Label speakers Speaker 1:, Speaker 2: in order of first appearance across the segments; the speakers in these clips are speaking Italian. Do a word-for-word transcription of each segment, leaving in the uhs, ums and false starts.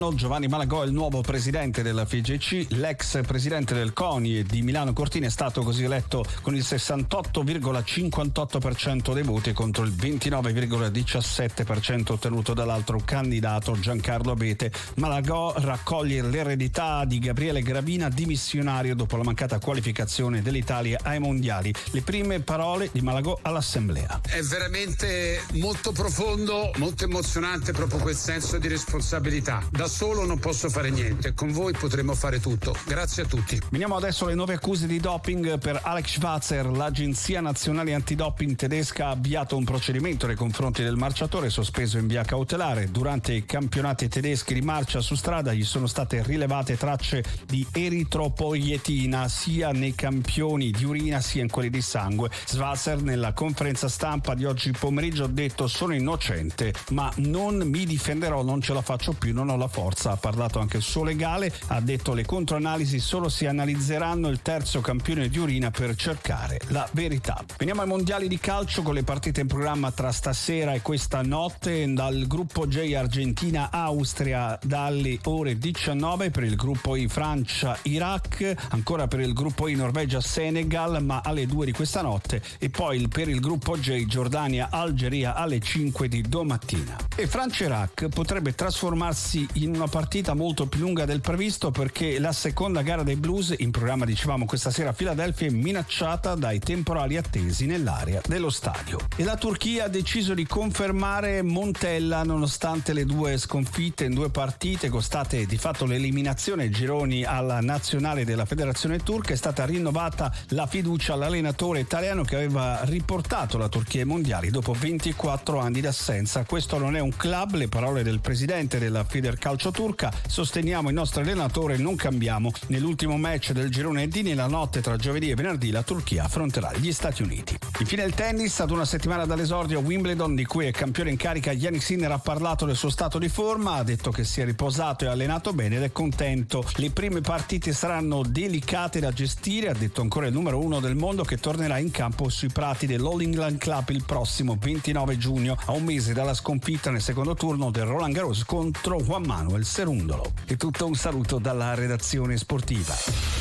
Speaker 1: Giovanni Malagò è il nuovo presidente della F I G C, l'ex presidente del CONI e di Milano Cortina è stato così eletto con il sessantotto virgola cinquantotto per cento dei voti contro il ventinove virgola diciassette per cento ottenuto dall'altro candidato Giancarlo Abete. Malagò raccoglie l'eredità di Gabriele Gravina, dimissionario dopo la mancata qualificazione dell'Italia ai mondiali. Le prime parole di Malagò all'assemblea.
Speaker 2: È veramente molto profondo, molto emozionante proprio quel senso di responsabilità. Da solo non posso fare niente, con voi potremo fare tutto. Grazie a tutti.
Speaker 1: Veniamo adesso alle nuove accuse di doping per Alex Schwarzer. L'Agenzia Nazionale Antidoping tedesca ha avviato un procedimento nei confronti del marciatore sospeso in via cautelare. Durante i campionati tedeschi di marcia su strada gli sono state rilevate tracce di eritropoietina sia nei campioni di urina sia in quelli di sangue. Schwarzer nella conferenza stampa di oggi pomeriggio ha detto: sono innocente ma non mi difenderò, non ce la faccio più, non ho la forza. Ha parlato anche il suo legale, ha detto le controanalisi solo si analizzeranno il terzo campione di urina per cercare la verità. Veniamo ai mondiali di calcio con le partite in programma tra stasera e questa notte. Dal gruppo J Argentina-Austria dalle ore diciannove, per il gruppo I Francia-Iraq, ancora per il gruppo I Norvegia-Senegal ma alle due di questa notte, e poi per il gruppo J Giordania-Algeria alle cinque di domattina. E Francia-Iraq potrebbe trasformarsi in una partita molto più lunga del previsto perché la seconda gara dei Blues, in programma dicevamo questa sera a Filadelfia, è minacciata dai temporali attesi nell'area dello stadio. E la Turchia ha deciso di confermare Montella nonostante le due sconfitte in due partite costate di fatto l'eliminazione ai gironi alla nazionale della federazione turca. È stata rinnovata la fiducia all'allenatore italiano che aveva riportato la Turchia ai mondiali dopo ventiquattro anni d'assenza. Questo non è un club, le parole del presidente della Federcalcio turca: sosteniamo il nostro allenatore, non cambiamo. Nell'ultimo match del girone D, nella notte tra giovedì e venerdì, la Turchia affronterà gli Stati Uniti. Infine il tennis, ad una settimana dall'esordio a Wimbledon, di cui è campione in carica Jannik Sinner, ha parlato del suo stato di forma, ha detto che si è riposato e allenato bene ed è contento. Le prime partite saranno delicate da gestire, ha detto ancora il numero uno del mondo, che tornerà in campo sui prati dell'All England Club il prossimo ventinove giugno, a un mese dalla sconfitta nel secondo turno del Roland Garros contro Juan Manuel Cerundolo. E tutto un saluto dalla redazione sportiva.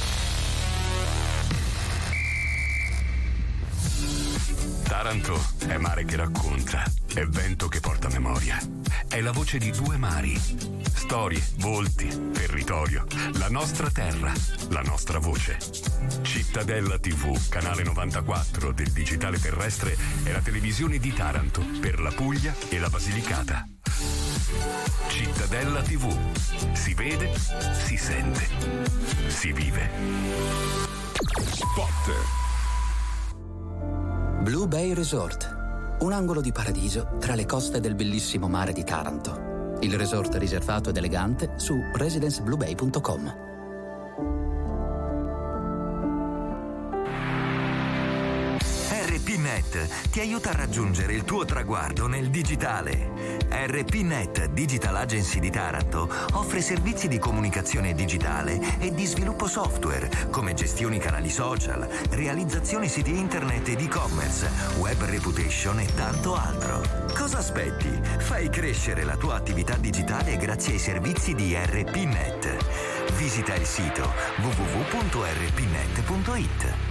Speaker 3: Taranto è mare che racconta, è vento che porta memoria, è la voce di due mari, storie, volti, territorio, la nostra terra, la nostra voce. Cittadella tivù, canale novantaquattro del digitale terrestre, è la televisione di Taranto per la Puglia e la Basilicata. Cittadella tivù, si vede, si sente, si vive. Spot.
Speaker 4: Blue Bay Resort, un angolo di paradiso tra le coste del bellissimo mare di Taranto. Il resort riservato ed elegante su residence blue bay punto com.
Speaker 5: R P Net ti aiuta a raggiungere il tuo traguardo nel digitale. R P Net Digital Agency di Taranto offre servizi di comunicazione digitale e di sviluppo software come gestioni canali social, realizzazione siti internet ed e-commerce, web reputation e tanto altro. Cosa aspetti? Fai crescere la tua attività digitale grazie ai servizi di R P Net. Visita il sito w w w punto r p net punto i t.